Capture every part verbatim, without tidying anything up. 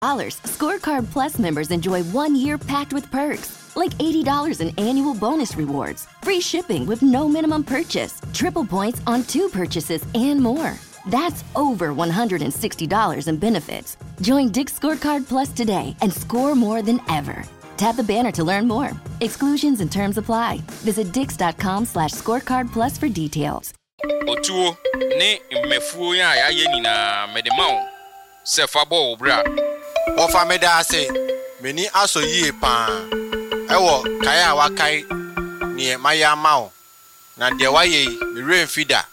Scorecard Plus members enjoy one year packed with perks, like eighty dollars in annual bonus rewards, free shipping with no minimum purchase, triple points on two purchases, and more. That's over one hundred sixty dollars in benefits. Join Dick's Scorecard Plus today and score more than ever. Tap the banner to learn more. Exclusions and terms apply. Visit dix.com slash scorecard plus for details. Otuo ne mefuo ya ya ye nyina medemao se fabo obra wo fa meda se meni aso yie pa ewo kaya wakai ne maya mao na de waye me remfida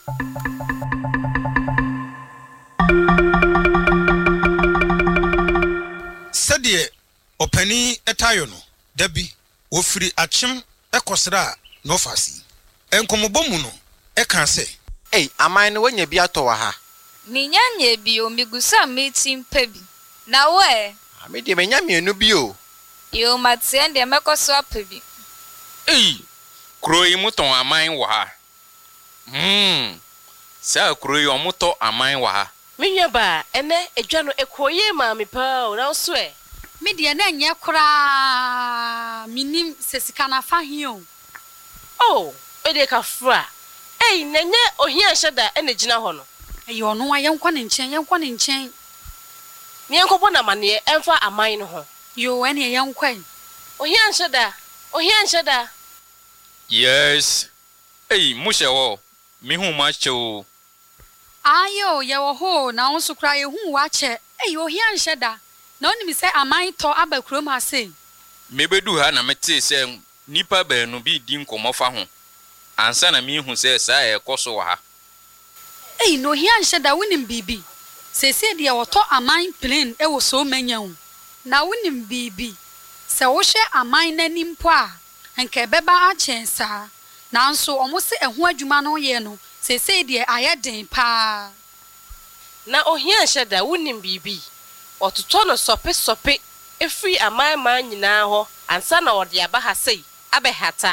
Sadie opani etayo no dabi ofiri achim ekosra no fasi enkomobomu no eka se ei aman no wanya bi ato wa ha minyanye bi o migusa meeting pebi na we ami de menya mienu bi o yo matse de mekoso apebi ei kroyi muton aman wa ha hmm sa kroyi omuto aman wa ha minya ba ene edwa no ekoye ma me pa o na so e me de na nya kura minim sesika na fa hion oh e de ka fra ei nenye ohia hyeda ene gina ho no ei ono aye nkwa ne nchen ye nkwa ne nchen ne enkopo na mane emfa aman no ho yo ene ye nkwa ohia hyeda ohia hyeda yes ei mushewo mi hu ma chewo ayo ye wo ho na won so kra ye hu wa che ei ohia hyeda na oni mi se aman to abakrom ase mebedu ha na mete se nipa baanu bi di nkomofa ho ansa na mi hu se sa e koso wa ha ei no hia hyeda wonim bibi se se de woto aman plane e wo so manyan na wonim bibi se wo hwe aman nanim po a enka beba a chensa nanso omo se eho adwuma no ye no se se de ayeden pa na ohia hyeda wonim bibi ototo no sope sope efri aman man nyina ho ansa na wode aba ha sei abehata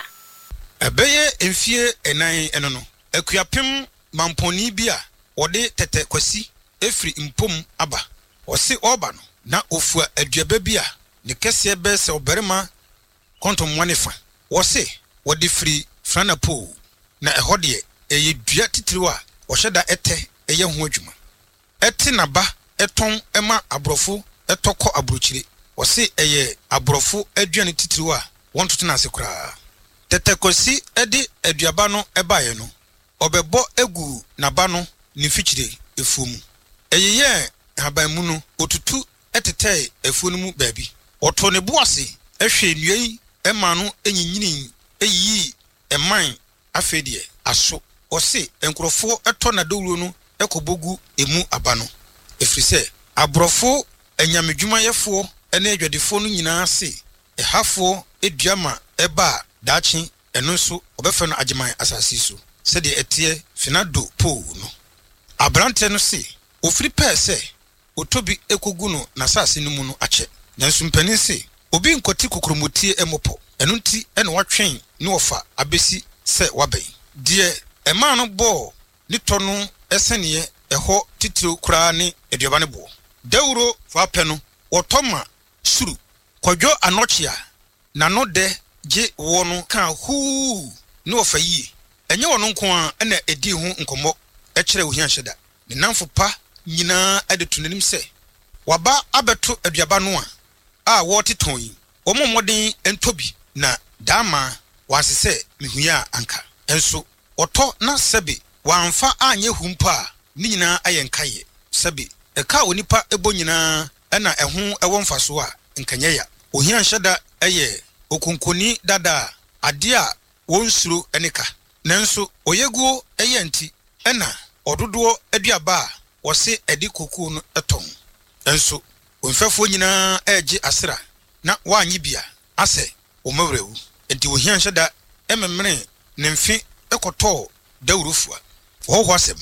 ebeye emfie enan eno no akuapem mamponi bi a wode tete kwasi efri mpom aba wose oba no na ofua aduaba bi a ne kese be se oberema kontom wanefa wose wode fri frana po na ehode eye dua titiriwa a wohyeda ete eye ho adwuma ete na ba eton ema abrofo etoko abrochire wose eye abrofo aduane titiriwa a wontoto na ase kura tetekosi edi aduaba no ebaye no obebo egu na ba no ni fichire efumu eyeye haban mu no otutu etete efuonu mu baabi oto ne boase ehwe nuai ema no enyinyini eyi eman afedie aso ose enkrofo eto na dawuro no ekobogu emu aba no efrise abrofo enyamedwuma yefo ene adwadefo no nyina se ehafo eduama eba dachi eno so obefe no ageman asasi so se de etie finado po no abrante no se ofiri pese otobi ekogu no na asasi no mu no ache nanso mpanin se obi nkoti kokromotie emopo eno nti ene watwen ne ofa abesi se wabai die ema no bo ni tono eseniye eho titiro kura ne eduaba ne bo dawuro fa pe no wotoma suru kwadwo anochia na no de je wono kan hu no ofa yi enye wono nko a na edi hu nkomo e kire ohia hyeda ne namfo pa nyina adetu nanim se waba abeto aduaba no a a woteton yi omo moden entobi na dama wasese mihuya anka enso oto na sebe wamfa anye humpa ni nyina ayenkaye sebe eka onipa ebo nyina na eho ewo mfaso a nkanye ya ohia hyeda eye okonkoni dada ade a wonsuro enika nanso oyeguo eye nti ena ododo aduaba a wose edi koku no eton enso onfafo nyina eje asra na wanyi bia ase omawrewu enti ohia hyeda ememene ne mfi ekoto dawurufua wo hwasem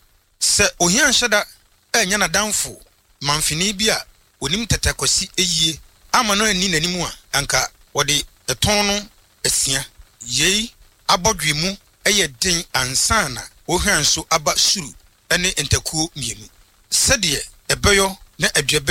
se ohia hyeda enya na danfo manfini bia onim tetakwasi eyie ama no ani nanimu a anka wode eton no esia yei abodwemu eye den ansana ohwanso aba suru ene entakuo mienu sede ebeyo na aduaba yi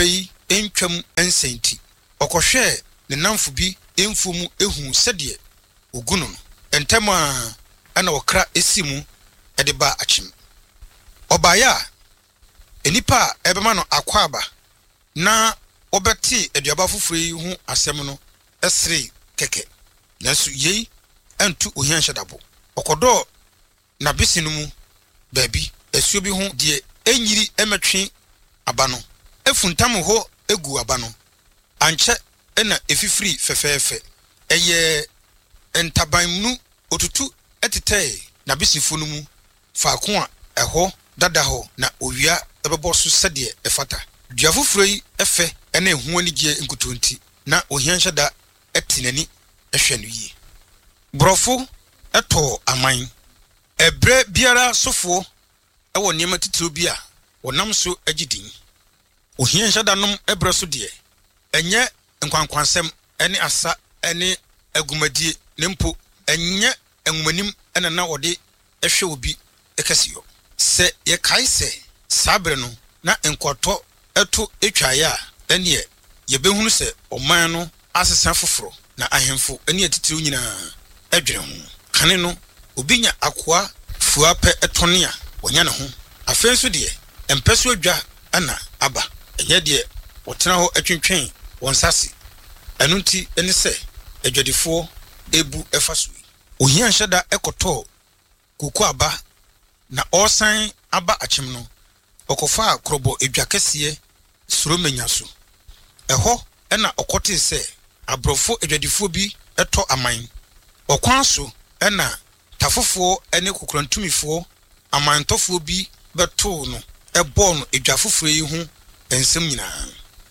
entwam ensenti okohwe ne namfo bi emfumu ehu sɛdeɛ ogunu no entam a ana wɔkra esimu ɛde ba akyem ɔbaaya enipa ɛbɛma no akwaba na obɛte aduaba foforo yi ho asɛm no ɛsere kɛkɛ nanso yei antu ohian hyɛdabo ɔkɔdɔ na bisi no mu baabi asuo bi ho deɛ enyiri emetwe aba no efuntam ho egu aba no ankyɛ ɛna efifiri fɛfɛɛfɛ ɛyɛ entabanmu otutu ɛtetɛ na bisifo no mu faako a ɛhɔ dada hɔ na owia ɛbɛbɔ so sɛdeɛ ɛfata dua foforo yi ɛfɛ ɛna ehu ani gye nkutonti na ohian hyɛda ɛtinani ɛhwɛ no yie brɔfo ɛtɔ aman ɛbrɛ biara sofo ɛwɔ nneɛma titiro bi a wɔnam so agidin ohian hyɛda nom ɛbrɛ so deɛ ɛnyɛ nkwankwansɛm ɛne asa ɛne agumadie nempo ɛnyɛ enwumanim ɛna na wɔde ɛhwɛ obi ɛkɛsiyɔ sɛ yɛkae sɛ sabre no na nkɔtɔ ɛto etwaye a ɛneɛ yɛbɛhunu sɛ ɔman no asesa foforo na ahemfo ɛne atitiriw nyinaa ɛdwere ho kane no obi nya akoa fua pɛ ɛtɔne a wɔnya ne ho afei nso deɛ ɛmpɛso adwa ana aba ɛnyɛ deɛ wɔtena hɔ atwentwɛn wɔn sase ɛno nti ɛne sɛ adwadifo ebu ɛfa so ohian hyɛda ɛkɔtɔ koko aba na ɔsan aba akyem no ɔkɔfa krɔbɔ edwa kɛseɛ soro menya so ɛhɔ ɛna ɔkɔte sɛ abrɔfo adwadifo bi ɛtɔ aman ɔkwan so ɛna tafofo ɛne kokorantumifo amantɔfo bi bɛtoo no ɛbɔ no edwa foforo yi ho ensɛm nyinaa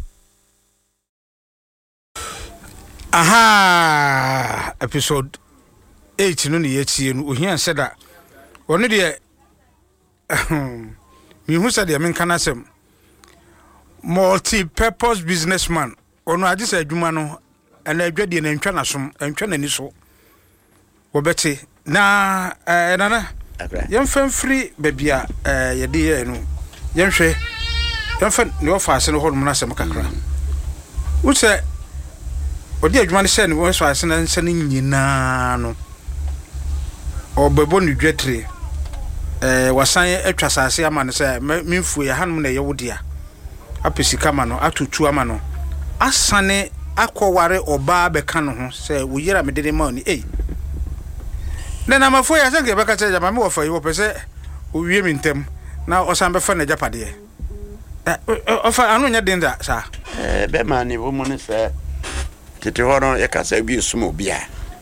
aha episode eight no ne yɛtie no ohian sɛda ɔno deɛ mihu sɛ deɛ menka nasɛm multi-purpose businessman ɔno agye sɛ adwuma no ɛna adwadeɛ na ntwa nasom ntwa nani so wɔbɛte na ɛnana yɛmfa mfiri baabi a yɛde yɛ no yɛnhwɛ yɛmfa ne wɔfa ase no hɔ nom no asɛm kakra wo sɛ ɔde adwuma no hyɛ ne wɔfa ase no nsa no nyinaa no ɔbɛbɔ ne dwatire eh wasan atwa sase ama no sɛ memfu yɛ hanom na yɛwo dia apesika ma no atutu ama no asane akɔware ɔbaa bɛka no ho sɛ wo yira me de ma oni eh na na mafo ya sɛ ke bɛka sɛ jama me wɔfa yi wɔpɛ sɛ owie me ntem na ɔsan bɛfa na japade eh ɔfa anu nya den da sa eh be ma ni wo mu ne sɛ tete hɔ no yɛ ka sɛ bi sumo bia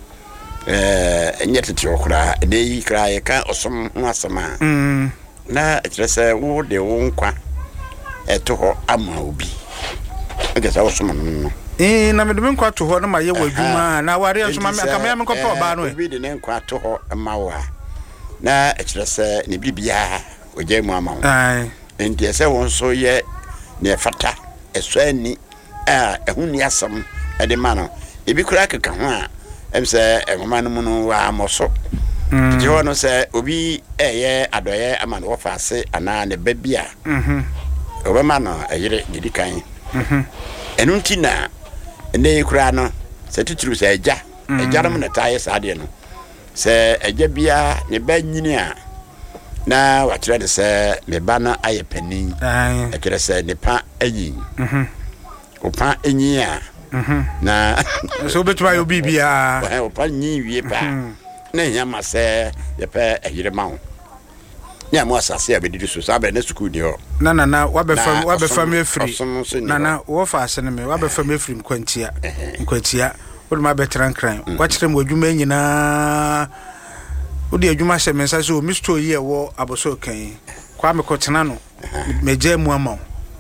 eh enye tete okra de yi kra ye ka osom ho asama mm na etre se wo de wo nkwa eto ho ama obi ege sa osom no eh na me de nkwa to ho na ma ye wadwuma na ware asoma me aka me nkwa pa ba no obi de ne nkwa to ho ama wa na etre se ne bibia oje mu ama wo ai enti se won so ye ne fata eso ani a ehun ni asam e de ma no ebi kura keka ho a em se enwoma no mu no wa amoso ti ho no se obi eye adoye ama no fa ase ana ne babia mhm obema no ayire didikan mhm enu ntina ene kura no se tituru se eja eja no na taye sade no se eja bia ne ba nyini a na wa kire de se me ba na aye pani e kire se ne pa ayi mhm opa enyi a mhm na so betwa yo bibia o pa nyi wie pa na nya ma se ye pa ehire ma ho nya mo asase abedi so sabe na school ni ho na na na wa be fam wa be fam efri na na wo fa ase ne me wa be fam efri nkwantia nkwantia wo ma be trankran wa kire mo adwuma nyina wo de adwuma hye mensa so mi store yi e wo aboso kan kwa me ko tena no meje mu ama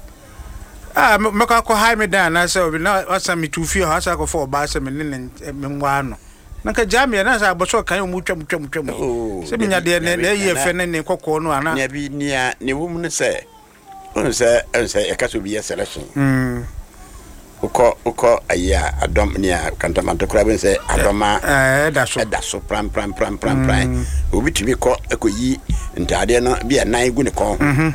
ah me ka ko high me down na say obi na wasa me tu fie ha sa ko for ba se me ne me nwa no na ka jam ye na sa boso kan mu twam twam twam se me nya de ne ye fe ne ne kokko no ana ne bi nia ne wo mu ne se on se on se e ka so bi ye selection mm uko uko aya adom nia kantamanto kra ben se adoma eh da so da so pram pram pram pram pram obi timi ko ekoyi ntade no bi na igu ne ko mhm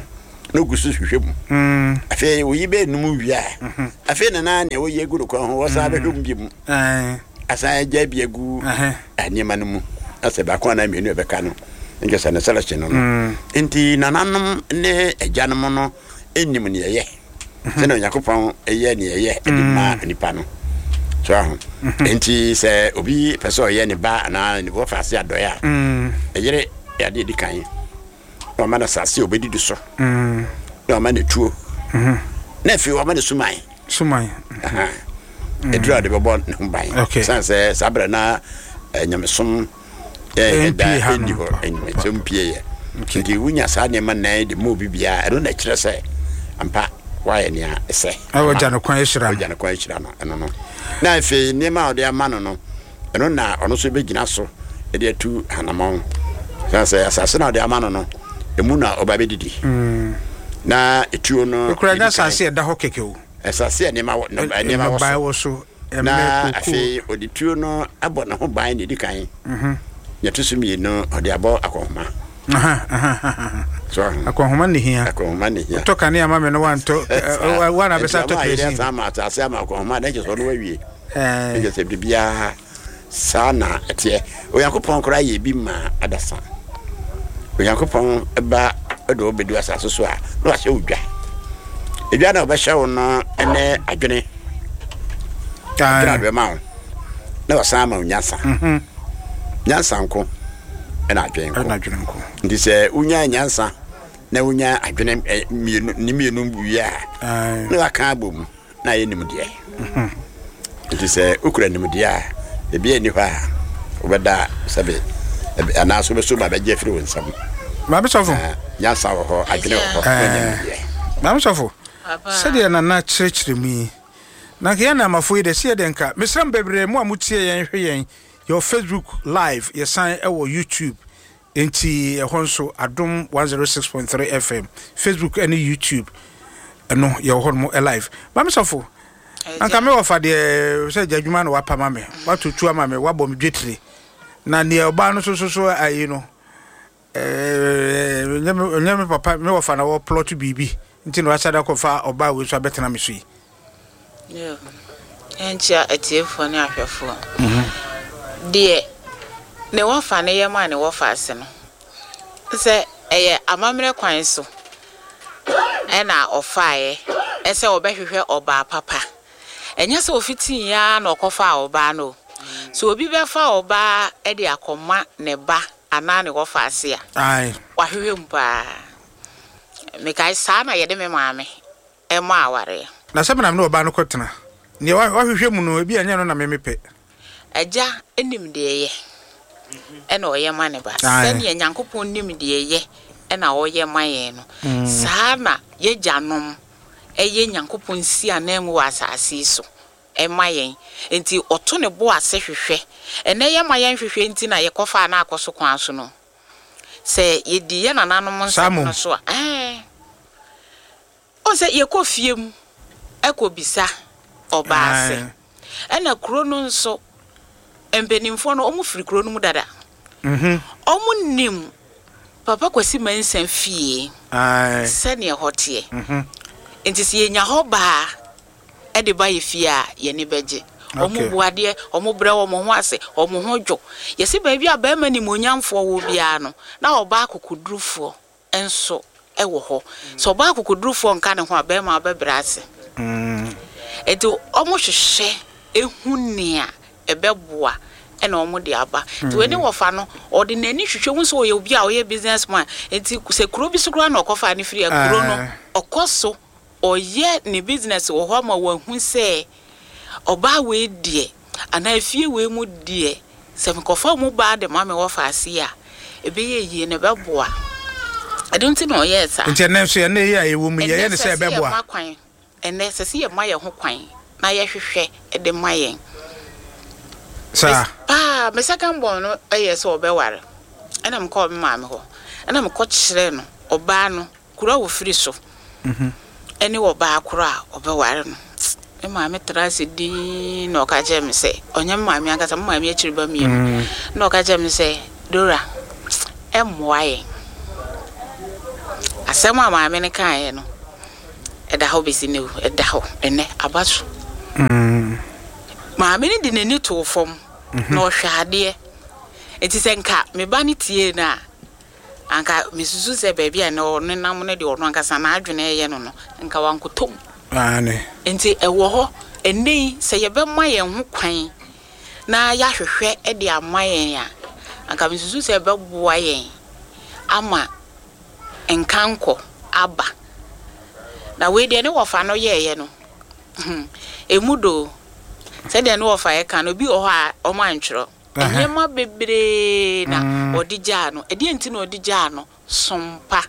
no gusu hwehwem mm afi wo yibe num wia afi na na ne wo ye guru kwa ho wo sa be hwem bi mu eh asa ja bi agu anima no mu asa ba kwa na mienu e be ka no ngesa na sala cheno no enti nananom ne agyanom no enim ne ye se no yakopon eye ne ye e ma nipa no so ahụ enti se obi peso ye ne ba na ne wo fase adoya mm ejere ya de dikan no ma na sase obedi du so mm no ma na tuo mhm na fi wo ma na sumai sumai aha edura de bobo ne humbai sanse sabra na nyamesom eh da endi ho enyi so mpie ye nti wunya sa ne ma na de mo bibia ero na kire se ampa waye ne a ese awo jana kwan yeshira jana kwan yeshira no eno no na fe ne ma ode ama no no eno na ono so be gina so e de atu hanamon sanse asase na ode ama no no emu na oba be didi mm na etuo no okura na asase e da ho keke o asase ne ma ne ma ba wo so na afi odi tuo no abo na ho ban ne dikan mhm yetu sumi no ode abo akohoma aha aha so akohoma ne hia akohoma ne hia to kan ya ma me no wanto wana besa to kesi ya sama atase ama akohoma na je so no wawie eh je se bibia sana etie oyakopon kora ye bi ma adasa oyakopon eba edo obedu asase so a no ase odwa edwa na obehye wo no ene adwene ah be ma na wasama unyasa mhm nyansa nko ena adwen nko ena adwen nko ndi se unya nyansa na unya adwen mienu ni mienu buya na aka abom na ye nimde mhm ndi se ukura nimde a ebi eni hwa obeda sabe ana so be so ba beje firi wonsam ma be sofo nyansa wo ho adwen wo ho ma be sofo sede na na chirechire mi na ke na mafoi de sie de nka misram bebre mu amutie yen hwe yen your Facebook live your sign ewo YouTube enti ehon so adom one oh six point three F M Facebook and YouTube no your hon mo live ma me sofo anka me ofa de se jadwuma no wapa ma me watotu ama me wabo me dwetire na ne oba no so so so ayi no eh nyame papa me ofa na wo plot bibi nti no asada ko fa oba we so betena me so yi yo encha atiefo ne ahwefo mhm de ne wofa ne yema ne wofa ase no se eye amamre kwan so ena ofae ese obehwehwe oba papa enya se ofiti ya na okofa oba no so obi be fa oba e de akoma ne ba ana ne wofa ase a ai wahwehwe mpa me kai sana ye de me maame e ma aware na se na me oba no kotena ne wahwehwe mu no ebi anya no na me mepe aja enim de ye ena oye mane ba se ne nyankopon nim de ye ena oye maye no sana ye janom eye nyankopon si anam wa asase so e maye enti oto ne bo ase hwehwe ena ye maye hwehwe enti na ye kofa na akoso kwan so no se ye di ye nananom nsam so eh o se ye kofiem ekobisa obaase ena kuro no nso embenimfo no omu firi kuro no mu dada mhm omu nim papa kwasi mansan fie ai se ne hotie mhm enti se yenya hoba e de ba ye fie a ye ne beje omu buade omu bre wo mo ho ase omu ho dwo ye se ba bi aba ma ni monyamfo wo bia no na oba akokudurufo enso e wo ho so oba akokudurufo nka ne ho aba ma aba brase mhm edo omu hwehwe ehunia ebeboa ena omu de aba ti weni wofa no odi nani hwehwe hu so oye obi a oye businessman enti se kuro bi so kuro na okofa ne free kuro no okoso oye ne business wo ho ma wahu se oba we die ana afie we mu die se mkofa mu ba de ma me wofa ase a ebe ye yie ne beboa I don't know yes enti na so ye na ye ayewo mu ye ye ne se beboa ene se se ye ma ye ho kwan na ye hwehwe e de ma ye sa ah me second born no eye so obeware ena mko me ma me ho ena mko kire no oba no kura wo firi so mhm eni wo ba kura obeware no e ma me trase di no ka je me se onye ma me agasa ma me akiri ba mi no ka je me se Dora e moaye asɛm a maame ne kae no ɛda hɔ besi ne ɛda hɔ ɛnɛ abaso mm maame ne di n'ani to fam na ɔhwɛ adeɛ enti sɛ nka me ba ne tie na anka mesusu sɛ baabi a na ɔno nam ne de ɔno anka sa na adwene ɛyɛ no no nka wankotom ane enti ɛwɔ hɔ ɛnei sɛ yɛbɛma yɛn ho kwan na yɛahwehwɛ ɛde ama yɛn a anka mesusu sɛ ɛbɛboa yɛn ama enkanko aba na we de ne wofa no yeye no emudo se de ne wofa ye kan obi o ha o man twro enyema bebre na odigya no edi enti na odigya no sompa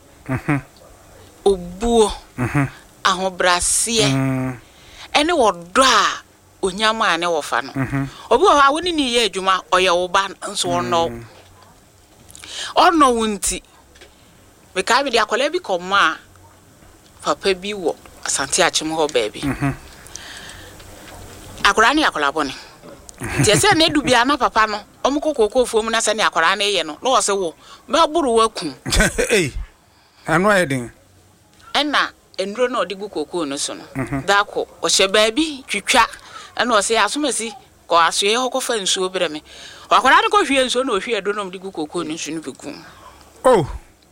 obuo ahobrase ene wodo a onyama ne wofa no obi o ha woni ni ye adwuma oye wo ba nso ono ono wunti me ka bi de akola bi koma papa bi wo asante achim ho baby mhm akola ni akola bone je se na edu bia na papa no omukokoko fuom na se ni akola na ye no no wo se wo me buru waku eh anu ayedin enna enro na odigu kokoko no so no dako o hye baby twitwa na o se asomasi ko asoe ho ko fa nsuo bere me akola ni ko hwie nsuo na o hwie do no odigu kokoko no nsu no beku oh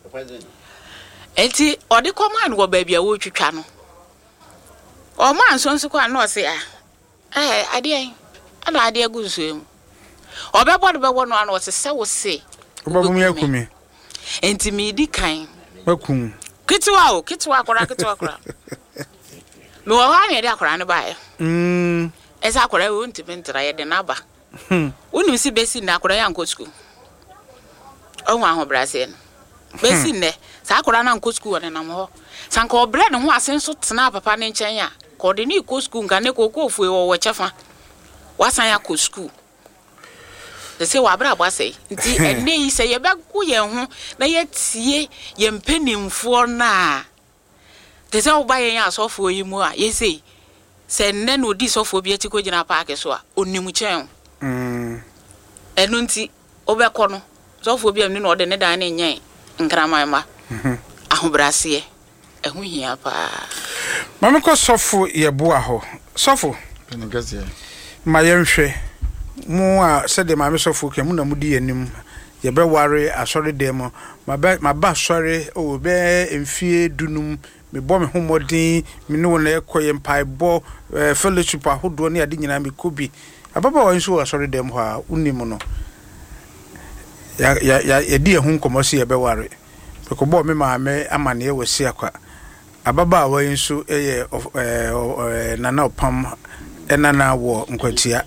enti odi command wo baby a wo twitwa no o man so nso kwa no se ah eh ade ana ade agusuem obebo de bebo no ana o se se wo se obebo mi akumi enti mi di kan makum kitwa o kitwa akora kitwa akora me wo ha ne de akora ne ba e mm esa akora wo ntimi ntra ye de na ba hm unim si besi na akora ya nkosku o nwa ho brasil besi ne sa akora na nkosku wo ne nam ho sanka obre ne ho asen so tena papa ne nchen ya ko de ni kosku nka ne kokofue wo wo chefa wasan ya kosku de se wa bra bwa sei nti enne yi se ye begu ye ho na ye tie ye mpanimfo na de se wo ba ye asofo yi mu a ye sei se nne no di sofo bi ati ko gina park so a onimu chen mm enu nti obekọ no sofo bi amni no de ne dan ne nyen nkramama mhm ahobrase ehu hia pa mama ko sofo ye boa ho sofo penegase ma yenhwe mu a se de mama sofo ke mu na mu di anim ye be ware asori dem ma ba ma ba sori o be emfie dunum me bo me homodin me no na ekoye mpai bo fellowship ahodo ne ade nyina me kobi ababa wa nso asori dem ho a unim no ya ya ya di ehun komosi ye be ware ko bo me ma me amane e wasi akwa ababa wa nso eye nana opam enana wo nkwatia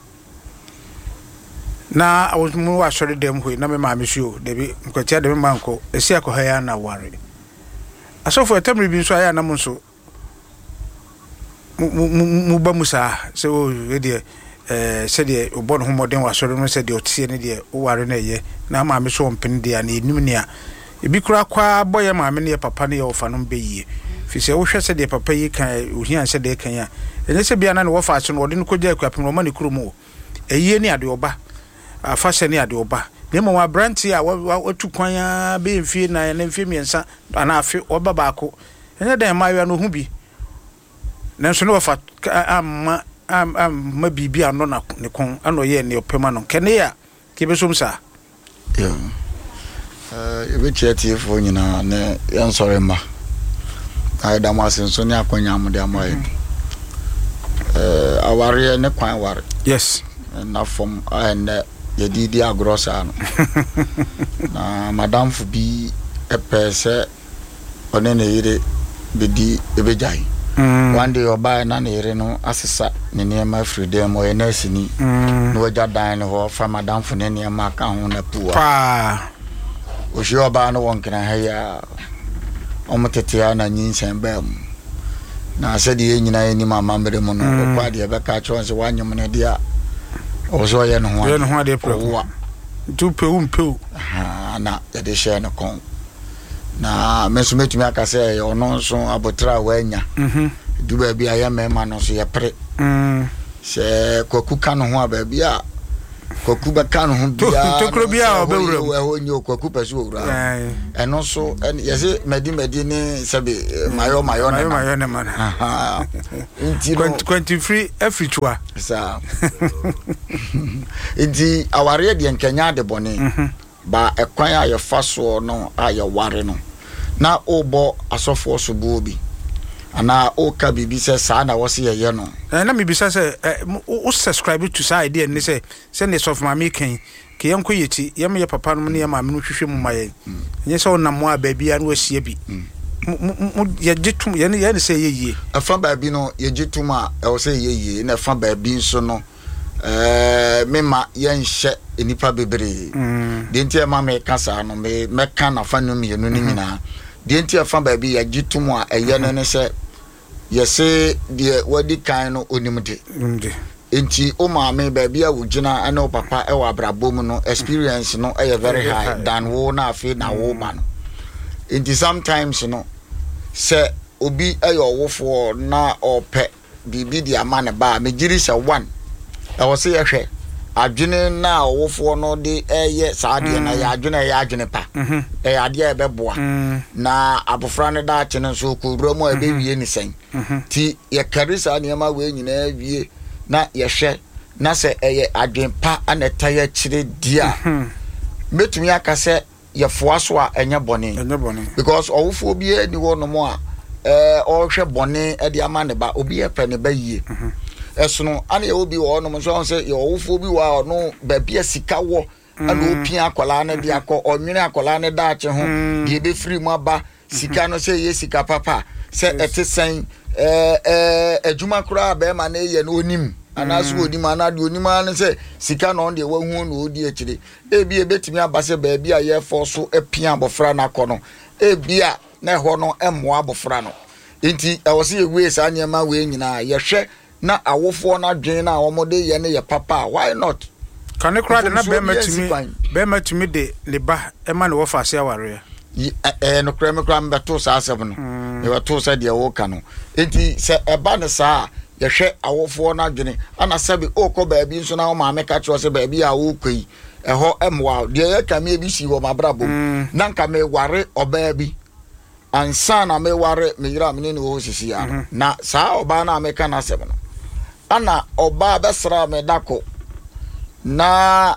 na awumu wa sori dem ho na me ma me sho debi nkwatia de me manko esi akwa ya na ware asofo etamri bi nso aya na mo nso mu ba musa se o de eh se de obo no homoden wa sori no se de otie ne de o ware na ye na ma me so mpene de ya na enim ne a ebi kura kwa boye ma me ne papa ne ye ofa no be yie fi se wo hwe se de papa yi kan ohia se de kan ya ene se bia na ne wo fa so no de no koja kwapem no ma ne kuromo eyie ne ade oba afa se ne ade oba ne mo wa branti a watu kwan a be mfie na ne mfie miensa ana afi oba baako ene de ma ya no hu bi nanso ne wo fa amma am am ma bibi ano na ne kon ano ye ne opema no kene ya ke be som sa yeah eh ebe cheti fo nyina ne yan sore ma ai da ma senso ne akwanya amde amaye eh aware ne kwan ware yes na from and yedidi agrosa no na madam fu bi epese onene yire bedi ebejai mm. One day oba na na yire no asesa ne niema freedom o enesi ni mm. No waja dan ho fa madam fu ne niema ka ho na puwa pa o shi oba no wonkena ha ya o mtetia na nyinsen bam na asedi nyina ni mama mbere mo no mm. Kwa de be ka chonse wanyem ne dia ozo ye no ho ye no ho de pro tu pe um pe ha na ye de share no kon na meso metumi akase ono so abotra wanya mhm du ba bi aya mema no so ye pre mm se kokuka no ho aba bi a kwaku bɛka no ho bia tokro bia obewura wo ho nyo kwaku pɛso owura ɛno so yɛse madi madi ne sɛbe mayo mayo ne mayo ne man aha nti no twenty free every tour sa nti aware de nkanya de bɔne ba ekwan a yɛfa so no a yɛware no na obɔ asɔfo so bo bi ana o ka bibi se sa na wo se ye no eh na me bi se o subscribe to sa idea ni se se ne sof ma me kan ke yan ko yeti yam ye papa no ne yam ma me no hwehwe mu maye nye se onam mo a ba bia no asia bi ye gitum ye ne ye ne se ye yie afa ba bi no ye gitum a e wo se ye yie na fa ba bi nso no eh mema ye nhye enipa bebre de ntia ma me kasa no me meka na fa no me no ni nyina de ntia fa ba bi ye gitum a eye ne ne se yese de wadi kan no onimde onimde enti o maame ba bia wo gina ane o papa e wa abrabom no experience no e very high than wo na afi na wo ma no enti sometimes no se obi ayo wofo na ope bibi di ama ne ba me giri se one e wo se ye hwe adwene na wofo no de eye saade na ya adwene ya adwene pa e ade e beboa na abofra ne da che no so ko wura mu e be wie ni sen ti ye karisa ne ma we nyina wie na ye hwe na se eye adwen pa aneta ya kire dia metumi aka se ye foa so a enye bone enye bone because owofo bi ani wo no mo a eh o hwe bone e de ama ne ba obi e pe ne ba yie esono ana ye obi wo no mo so se ye owofo bi wa no ba bia sika wo ana opia akola na de akọ onwene akola ne da ache ho de be free mu aba sika no se ye sika papa se etesen eh eh adwuma kura ba ma na ye no onim anaso onim ana de onim ana se sika no de wahu no odi akire e bi e betimi aba se ba bia ye fo so epia abofra na akọ no e bia na ho no emmo abofra no enti e wo se ye we sa nyema we nyina ye hwe na awofo na dwen na awomode ye ne ye papa why not kan e kra de na be matimi be matimi de le ba e ma ne wo fa ase aware eh no kra me kra mbeto sa asem no e wato sa de wo ka no enti se e ba ne sa ye hwe awofo na dwen ana sabe okọ ba bi nso na wo ma me ka cho se ba bi a wo koi e ho emwa de ye ka me bi si wo mabrabo na nka me ware oba bi ansa na me ware me yira me ne wo sisi ya na sa oba na me ka na asem no ana oba besra me dako na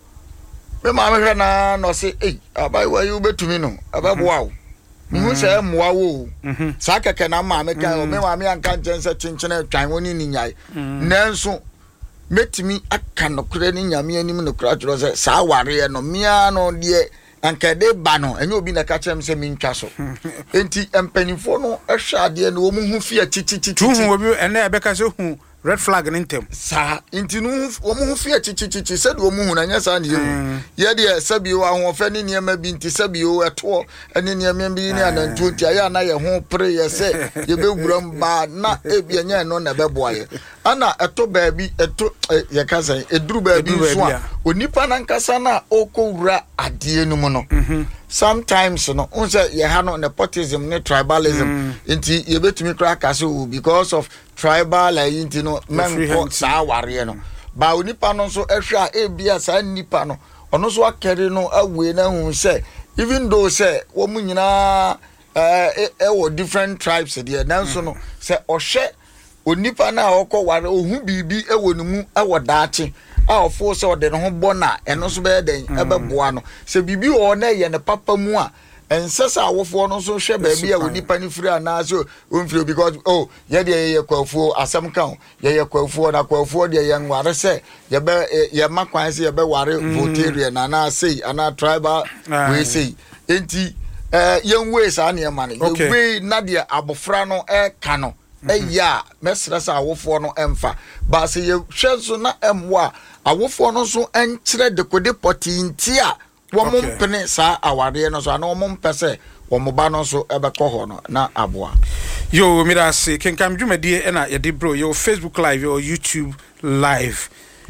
me ma me na no se eh abai wa yu betumi no ababwa wo mu se moa wo sa keke na ma me ka o me ma me anka njense chinchene twan woni ni nyai nanso metimi aka no kure ni nyame anim no kura juro se sa ware no mia no de anka de ba no enye obi na ka chem se mi ntwa so enti empanifo no ehwa ade no wo mu hu fia chichichichi tu hu obi ene ebeka se hu red flag nintem sa enti no wo mu fia chichichichi se de wo mu hu na nya sa ne ye de sabi wo ahofa ni niam bi nti sabi wo eto ene niam bi ni anantu nti aya na ye ho pre ye se ye be wuram ba na ebia nya no na beboa ye ana eto ba bi eto ye ka san eduru ba bi so a onipa na nkasa na okowura ade enu mu no sometimes no unse ye ha no nepotism ne tribalism nti ye betumi kra kase wo because of tribal ayinti no men ko sa ware no ba onipa no so ehwa ebia sa nipa no ono so akere no awe na hu se even though se wo mu nyina eh e wo different tribes there nanso no se ohwe onipa na okọ ware ohu bibi e wo nimu e wo daache a ofo se ode no ho bona eno so be den ebeboa no se bibi o na ye ne papa mu a ensesa awofo no so hwe ba bia onipa ni firi ana so onfiri because oh ye de ye kwafuo asem kan ye ye kwafuo na kwafuo de ye nware se ye be ye makwan se ye be ware voteria na na sei ana tribal we sei enti eh ye nwe sa na ye mane ye we na de abofra no e ka no eya mesra sa awofo no emfa ba se ye hwe so na emwa awofo no so enkyere de kode potinti a wo mo mpene sa aware no so ana wo mo mpese wo mo ba no so ebekọ ho no na aboa yo mira se kenkam dwumadie e na ye de bro yo Facebook live yo YouTube live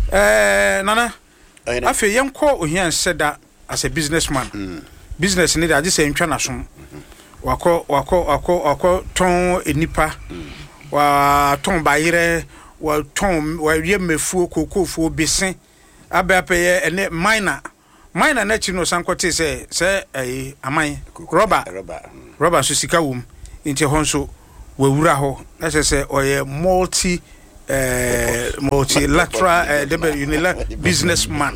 eh nana afi yenko ohian seda as a businessman mm. business ni da se ntwa nasom wako wako wako wako ton enipa mm. wa ton bayire wa ton wa ye mefuo kokofuo besen abape ene minor minor na chi no sankote se se eh aman rubber rubber so sika wom nti ho nso wawura ho na se se oye multi eh multilateral eh, unilateral businessman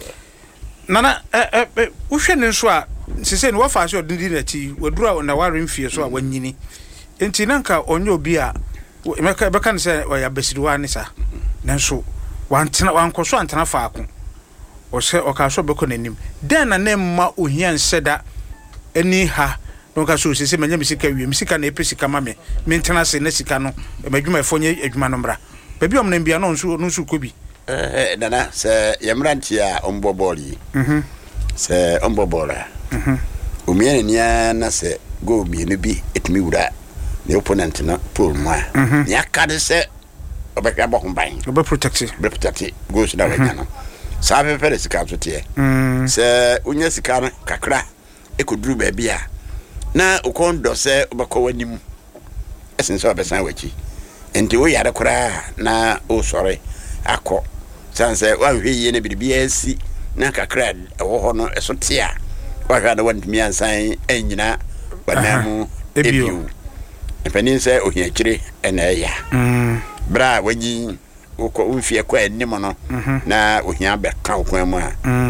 nana eh eh uhwe ne nso a sese no wafa so dindi na ti wadura na ware mfie so a wanyini nti nanka onye obi a meka beka ne se oya besiriwa ne sa nanso wantena wankoso antena faako o se o ka so beko nanim den na ne ma ohia nseda ani ha no ka so sese manya misika wie misika na epesika ma me mentena se na sika no madwuma efonye adwuma no mra babi om na bia no nso no nso kobi eh nana se yemranti a omboboli mhm se ombobora mhm umie nia na se go mi no bi etimi wura the opponent na pull ma ya kade se obeka bo kumban obe protect be protect go so da wanya no sa fe fe sika so tie se unya sika no kakra ekoduru ba bia na ukondo se obeko wanim esen so obesan wachi enti wo yare kura na o sore akọ sanse wa hwe ye na bibia si na kakra wo ho no eso tie a wa hwa na wantimi ansan enyina banamu ebio epani se ohiakire ena ya mm bra wanyi uko unfie kwa enimo no na ohia be ka okwan mu a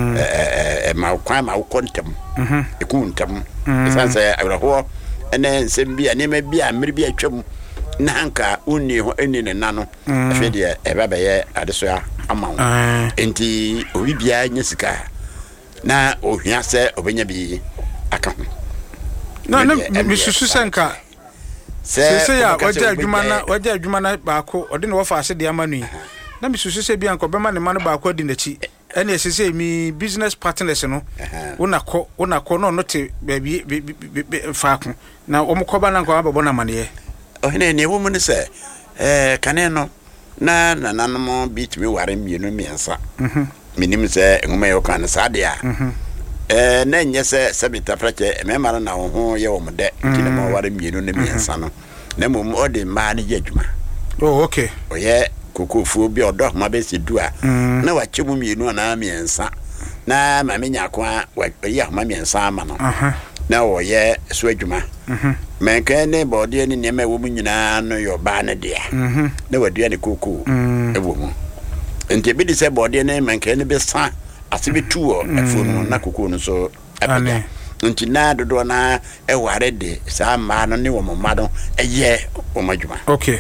eh eh ma okwan ma ukontem mhm ekuntam sanse awraho ene nsem bia ne ma bia mmere bia twam na hanka unni ho eni ne nano afi de eba be ye adeso ya amawo enti obi bia nyesika na ohia se obenya bi aka ho na na misusu senka se se ya waje adwuma na waje adwuma na baako ode ne wofa ase de amanu yi na misusu se bia nko bema ne manu baako adi nachi ene sese mi business partners no wona ko wona ko no no te baabi faako na omokoba na nko ababo na mane ohene ne wo mu ne se eh kane no na na nanom bit mi ware mienu miensa mhm minim se ngoma yo kan sa de a mhm eh na nye se sebita frache me mara na ho ye wo mde kine mo ware mienu ne miensa no na mum ode ma ne adwuma oh okay oye kokofu bi odo ma be se du a na wa chemu mienu na miensa na ma menya kwa wa ye ma miensa ama no na oye so adwuma mhm menka ne body ne ne ma wo mu nyina no yo ba ne de mhm na wadua ne koko e wo mu enti bi de se body ne menka ne be sa asibitu o efunu na koko no so abia nti na dodo na e ware de sa ma no ne wo mama no eye wo madwuma okay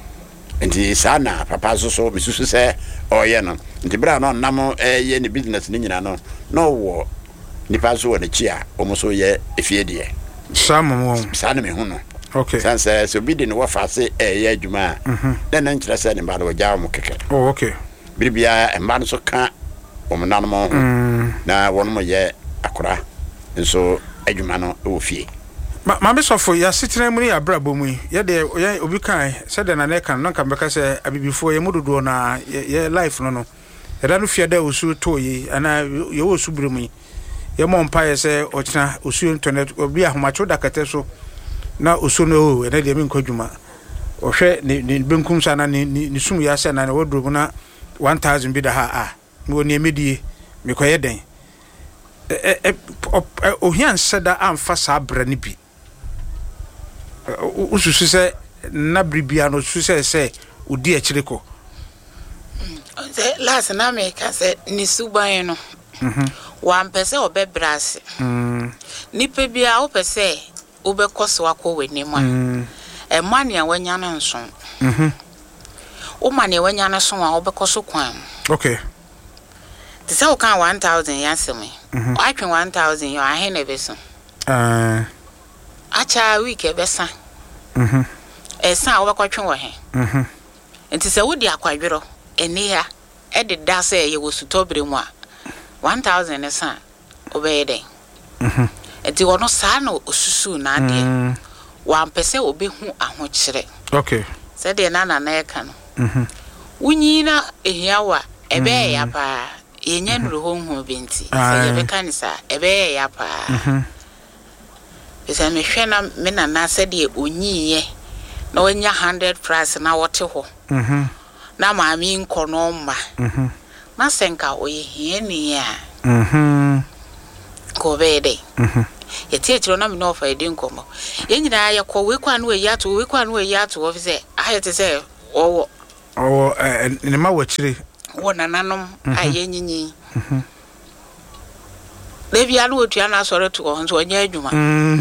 nti sa na papa so so misusu se oye no nti bra no nam eye ne business ni nyina no no wo ni pa so ne chia o mo so ye efie de sa mo sa na me hu no okay sanse so bi de no wafa se eye adwuma na na nkyira se ne ba do ja mo keke oh okay biribia e ma no so ka o mo nan mo na won mo ye akora nso adwuma no e wo fie ma ma be sofo ya sitena mu ya brabo mu ye de ye obi kan se de na ne kan no kan be ka se abibifo ye mudodo na ye life no no ye da no fie da osu to yi ana ye wo su bire mu ye mo mpa ye se o tena osu internet obi ahomacho da kete so na osu no e na de mi nkwadwuma o hwe ni benkum sana ni ni sum ya se na ne wodrobu na one thousand bi da ha a wo ni emedie me koye den eh ohian seda amfa sa bra ni bi ususu se na bribia no susu se odi a kireko se last na me ka se ni suban no mhm wa mpese obebrase mhm ni pe bia wo pese obekoso akọ weni mu mhm e mane a wanya no nso mhm o mane wanya no so a obekoso kwan okay the so kan one thousand yaseme I can one thousand you are hene beso ah acha week e besa mhm e san wo bekotwe wo he mhm enti se wodi akwadwero eni ha e de da se ye wo sutobre mu a one thousand e san obeyede mhm enti wono sa na osusu na ade wa mpese obehu ahokyere okay se de na na na e ka no mhm wunyina ehiawa ebe ya pa yenya nuru honhu binti se ye beka ni sa ebe ya pa mhm esa me hwena me na na se de onyiye na wonya one hundred price na wote ho mhm na maami nkono mma mhm na senka oye hieni ya mhm ko bede mhm ye tie tiro na me no fa edi nkomo ye nyina ya ko we kwa no we yato we kwa no we yato wo se ayete se owo owo ne ma wachire wo nananom aye nyinyi mhm Levi alu otua na sore to ho nso onya adwuma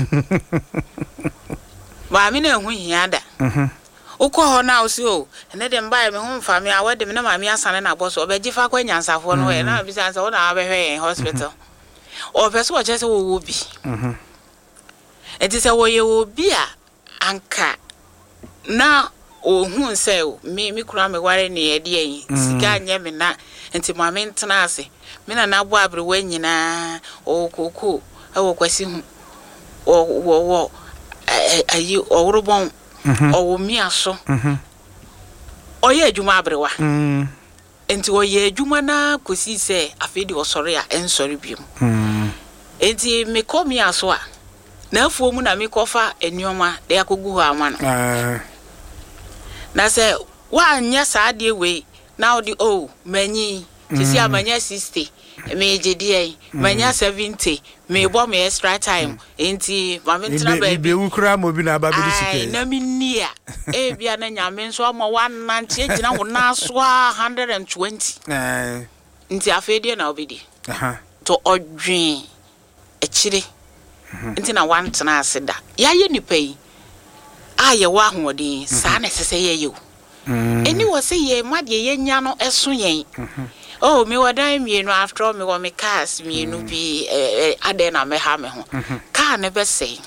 ba mi na hu hia da mhm ukọ ho na osi o ene de mba me hu mfa me awade me na ma me asane na boso obeji fa kwa nyansafo no we na bi sansa wo na abehwe hospital o pese wo chese wo wo bi mhm enti se wo ye wo bi a anka na o hu se o me me kura me ware ne ye de yi sika nya me na enti ma me ntena ase me na na bo abre wa nyina o koko e wo kwasi hu o wo wo ayi o worobon o wo mi aso mhm oye adwuma abrewa mhm enti oye adwuma na kosi se afedi osore a ensore biem mhm enti me komi aso a na afuo mu na me kofa enioma de akogu ho ama no eh na se wa nya saade we na odi o manyi tisi amanya sixty me jedi manya seventy me bo me extra time enti ma me ntra ba bi ewu kura mo bi na ba bi sike na mi nia e bia na nyame nso ama one ninety gina wo na so one hundred twenty eh nti afedi na obidi aha to odwen echire nti na wan tena aseda ya ye nipa yi aye wa hoodin sa na sese ye ye eni wo se ye made ye nya no eso yen oh me wadan mienu after all me wo me cars mienu bi ade na me ha me ho car ne be sei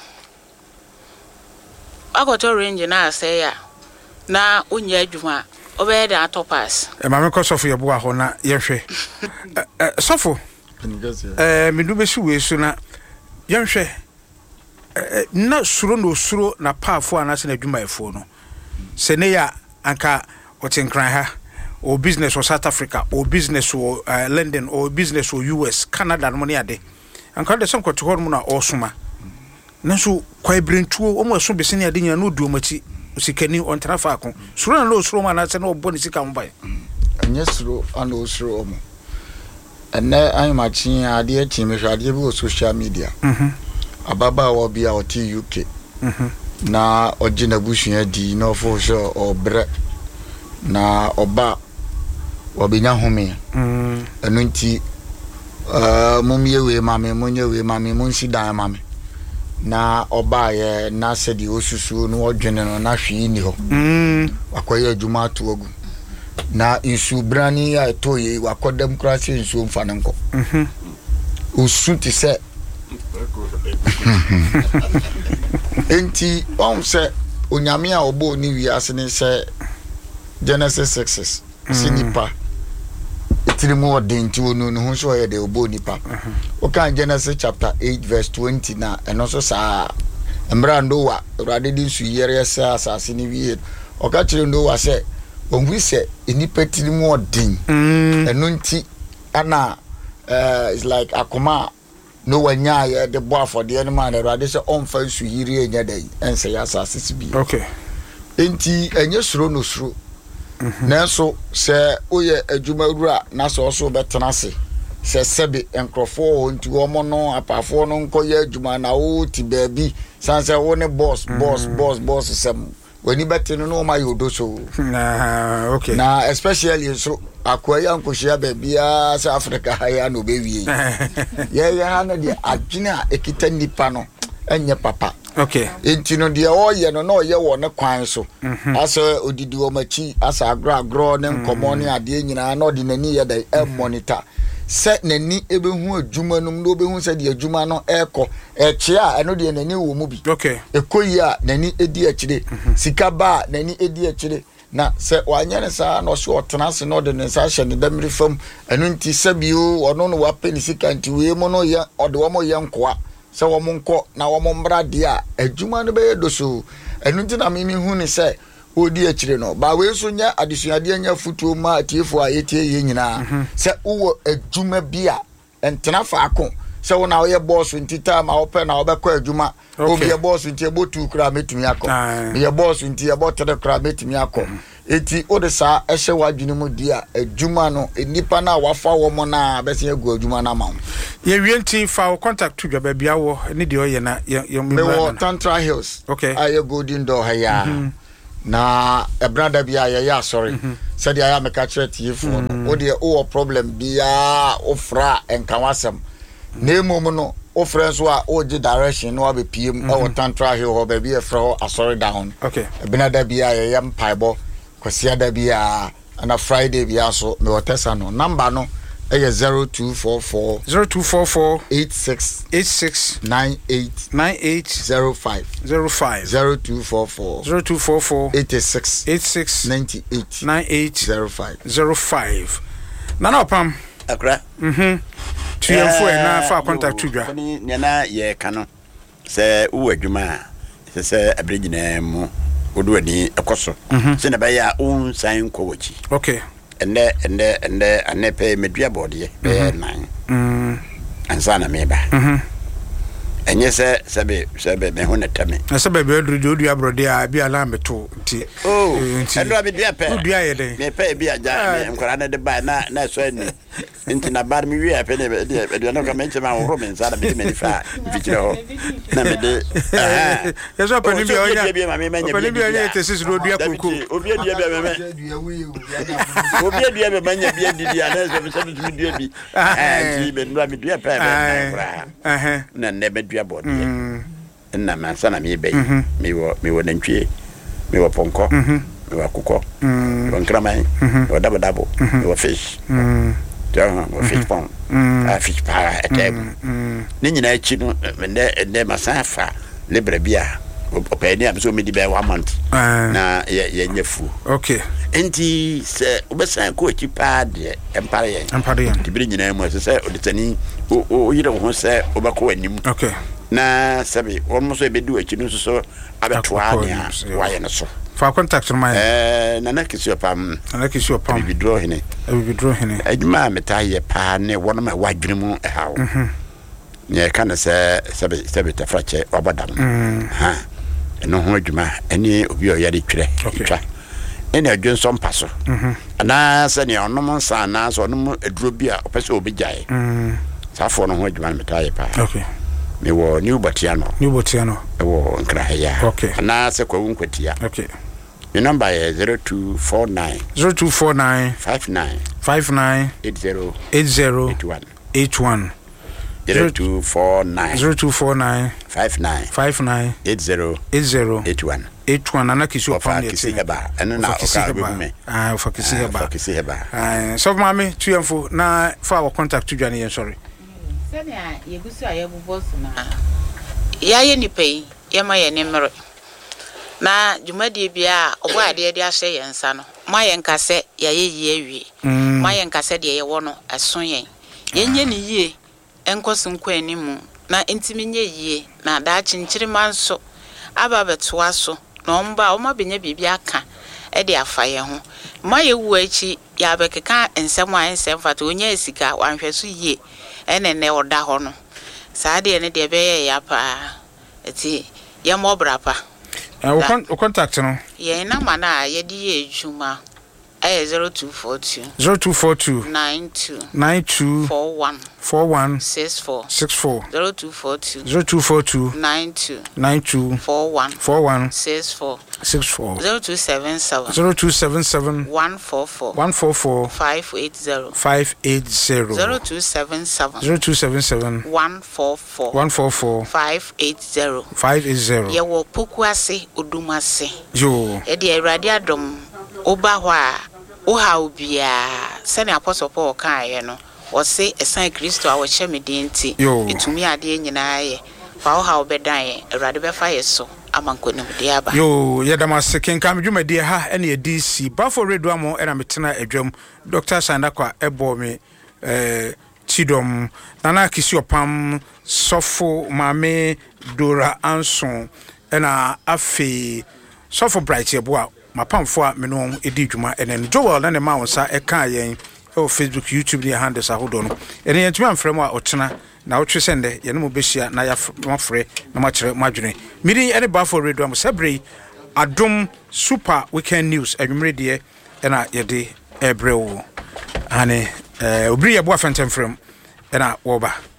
agoto range na say ya na onya adwuma obe da topas e ma me ko sofo ye bo aho na ye hwe sofo eh me du be su we su na ye hwe na suro no suro na paafo anase na adwuma efo no se ne ya anka otinkran ha or business or South Africa or business or uh, London or business or U S Canada no money ade anka de some kwato hormo na osuma nanso kwai brentuo o mo so be sene ade nya no duo machi sikani on trafa akon suro na lo suro ma na se na obo ni sika mbai anya suro ana osuro omo ene an machi ade e chi me hwa ade bi o social media mhm ababa wo bia o ti U K mhm na ogina bushua di no for sure obre na oba obinya home mm enu nti eh mumye we mame munye we mame munsi dan mame na oba ye na sedi osusu no odwene no na hwe ni ho mm akoye adwuma to ogu na insu brani ya toye wakodam krase insu mfa ne nko mhm osu ti se enti on se onyame a obo ni wiase ne se Genesis six sinipa itirimu odenti onu no so ye de obo nipa o kan Genesis chapter eight verse twenty na eno so sa emra ndo wa urade di su yere sa asase ni wie o ka kire ndo wa se onhu se enipa tirimu odin eno nti ana uh is like akoma no wanya ye de bo afode ene man urade se onfa su yire enya dai ense ya asase sibi okay enti enye suro no suro nanso se oye adwuma rura na so so betena se se sebe enkrofo nti omo no apafo no nkoye adwuma na wo ti baabi sanse wo ne boss boss boss boss sem wani betene no ma yodo so na okay na especially so akwaya nkohia baabi a South Africa ya no be wie ye ye ha na de adwina ekita nipa no enye papa okay enti no de o ye no no ye wo ne kwan so asa odidi o machi asa agro agro ne nkomo ne ade nyina na odi nani ye da e monitor se nani ebehu adwuma num no behu se de adwuma no eko eche a eno de nani wo mu bi okay ekoyi a nani edi akire sika ba nani edi akire na se wanya ne sa no so otena se no de ne sa hye ne damri fam eno nti sabio ono no wa peni sika nti we mo no ye ode wo mo ye nkoa se wo mo nko na wo mo mbra de a adwuma no be do so enu nti na mimi hu ni se odi akire no ba we so nya adesuade anya futuo ma atiefo a yetie ye nyina se wo adwuma bia entena fa akon sɛ wo na woyɛ boss nti time a wopɛ na wobɛkɔ adwuma obi yɛ boss nti ɛbɔ two kra metumi akɔ yɛ boss nti ɛbɔ tere kra metumi akɔ eti o de sa ɛhyɛ wadwene mu di a adwuma no enipa na wafa wo mo na bɛsɛ agu adwuma na ma wo ye wie nti fa contact to dwa bia wo ne de oyɛ na ye me wo Tantra Hills okay aye golden door ha ya na e brother bia ye ya sorry said ya ya me ka kire tiefo no o de o problem bia o fra enkanwasem na emom no o friends so a o di direction no be P M o Tantra Hill ho ba bia fra asori down okay e brother bia ye yam paibo kwasi ada bia na Friday bia so me wotesa no number no eh zero two four four zero two four four eight six eight six nine eight nine eight zero five zero five zero two four four zero two four four eight six eight six nine eight nine eight zero five zero five Nana Pam akra mhm tuyemfo e na fa contact tudwa ni na ye ka no se wo adwuma se se abregina mu odu ani ekoso se na ba ya un san ko wachi okay ende ende ende anepe medua bode be nine mm ansa na me ba mhm enye se sebe sebe me honetame na sebe be odu odu abrode a bia la meto nti oh endo abedua pe odu aye den me pe bia ja me nkora na de ba na na so ani nti na bar mi wi ape ne be na ka menche ma wo men sa da be me fa fikire ho na me de eh ya so pa ni bia onya pa ni bia onya tesis ro dua kuku obi adua bia me obi adua be manya bia didi ana so me so dum dua bi eh ti be ndo me dua pe be na eh na ne be dua body na man sana me be me wo me wo nantwie me wo ponko me wo akukọ me wo nkraman me wo dabo dabo me wo fish ja wo fish pon a fish para etem ni nyina chi no ne ne masafa libre bia openi am so me di be one month na ye nyafu okay enti se obesan ko chi pa de empare yen empare yen tibiri nyina mu se se odetani o yire ho se obako anim okay na sabi won so ebedu achi no so abetoa nya waye no so fa contact no mai eh na na kisi opam na na kisi opam bi draw hene bi draw hene adwuma meta ye pa ne won ma wadwene mu ehawo mhm ne kana se sabi sabi ta frache obadam ha no ho adwuma eni obi o yare twere twa eni adwon so mpaso mhm ana se ne onom nsa na so onom aduro bi a opese obi jae mhm safo no ho adwuma meta ye pa okay me wo new batiano new batiano e wo nkrahaya okay na se kwa wunkwatia okay your number is zero two four nine zero two four nine five nine five nine eight zero eight zero eight one eight one zero two four nine zero two four nine five nine five nine eight zero eight zero eight one eight one ana kisi opam ne kisi heba eno na oka be me ah for kisi heba for kisi heba ah so mama tuyemfo na for our contact to Johnny sorry sani a yegusu a yebubo so na ya ye nipai ye ma ye ne mere na jumadi bia obo ade de ahye ye nsa no ma ye nkase ya ye ye awie ma ye nkase de ye wo no aso yen ye nye ne yie enkoso nkwa animu na ntimi nye yie na da chinchiri manso aba beto aso na omba o ma benya bibia aka e de afa ye ho ma ye wu achi ya bekeka ensem a ensem fata onya esika wanhweso yie ene ne oda ho no saa de ne de be ye ya pa eti ye mo brapa eh o contact no ye na mana ye di ye ejuma eh zero two four two zero two four two nine two nine two four one four one six four six four zero two four two zero two four two nine two nine two four one four one six four six four zero two seven seven zero two seven seven one four four one four four five eight zero five eight zero zero two seven seven zero two seven seven one four four one four four five eight zero five eight zero ye wo pokuase odumase yo e de awurade adom oba ho a o ha obia sene apostle Paul kan ye no o se esan Kristo a wo hye medenti etumi ade nyina ye fa o ha obedan ye awurade be fa ye so amankonim de aba yo yedama sekin kam dwumadi ha ene ye D C bafo redo amo era metena adwam Doctor Sandakwa ebo me eh tidom nana kisi opam sofo mame Dora Anson ena afi sofo bright ebo a mapamfo a meno edi dwuma enen Joel na ne ma wonsa e kan yen o Facebook YouTube ne handles ahodo no ene yentumi amfrem a otena na wotwe sende ye no mo behia na ya mafre na machire madwene miri ene ba for radio am sebre adom super weekend news adwumre de ena ye de ebrewo ane eh obri ye bo afentemfrem ena wo ba